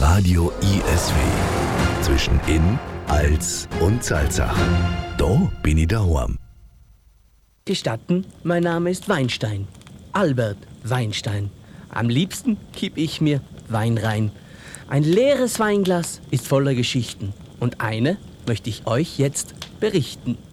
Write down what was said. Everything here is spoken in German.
Radio ISW. Zwischen In, Als und Salzach. Da bin ich daheim. Gestatten, mein Name ist Weinstein. Albert Weinstein. Am liebsten kipp ich mir Wein rein. Ein leeres Weinglas ist voller Geschichten. Und eine möchte ich euch jetzt berichten.